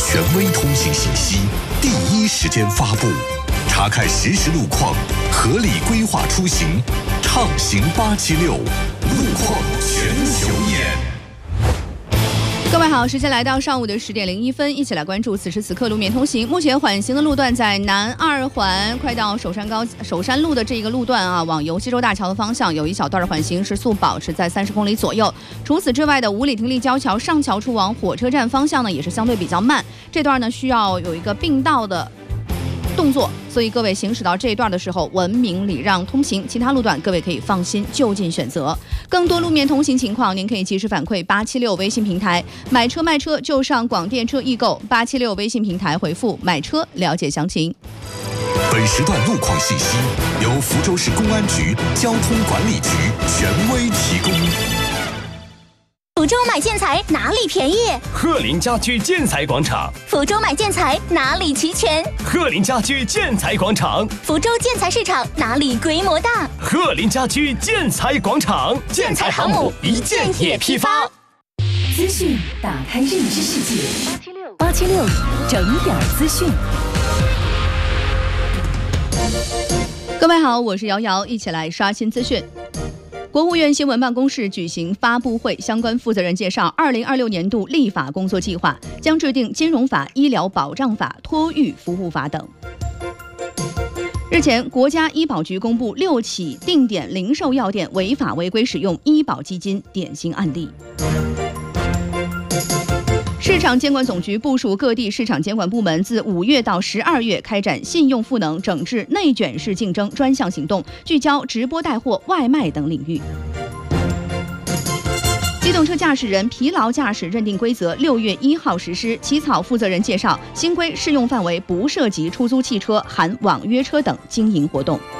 权威通行信息，第一时间发布，查看实时路况，合理规划出行，畅行876，路况全球眼。 各位好，时间来到上午的10点01分，一起来关注此时此刻路面通行。目前缓行的路段在南2环快到首山路的这个路段啊，往由西洲大桥的方向有一小段缓行时速保持在30公里左右。除此之外的五里亭立交桥上桥处往火车站方向呢，也是相对比较慢，这段呢需要有一个并道的动作，所以各位行驶到这一段的时候，文明礼让通行，其他路段各位可以放心就近选择。更多路面通行情况，您可以及时反馈876微信平台，买车卖车就上广电车易购876微信平台回复买车了解详情。 本时段路况信息由福州市公安局交通管理局权威提供。 福州买建材哪里便宜？ 鹤林家居建材广场。 福州买建材哪里齐全？ 鹤林家居建材广场。 福州建材市场哪里规模大？ 鹤林家居建材广场。 建材航母一件也批发。 资讯打开认知世界，876整点资讯。 各位好，我是瑶瑶，一起来刷新资讯。国务院新闻办公室举行发布会，相关负责人介绍2026年度立法工作计划，将制定金融法、医疗保障法、托育服务法等。日前，国家医保局公布6起定点零售药店违法违规使用医保基金典型案例。市场监管总局部署各地市场监管部门自5月到12月开展信用赋能整治内卷式竞争专项行动，聚焦直播带货、外卖等领域。机动车驾驶人疲劳驾驶认定规则6月1号实施，起草负责人介绍，新规适用范围不涉及出租汽车、含网约车等经营活动。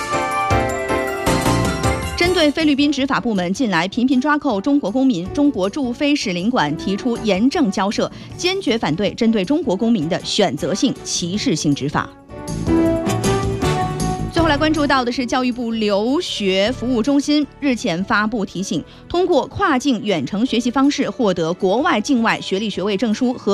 针对菲律宾执法部门近来频频抓扣中国公民，中国驻菲使领馆提出严正交涉，坚决反对针对中国公民的选择性、歧视性执法。最后来关注到的是教育部留学服务中心日前发布提醒，通过跨境远程学习方式获得国外、境外学历学位证书和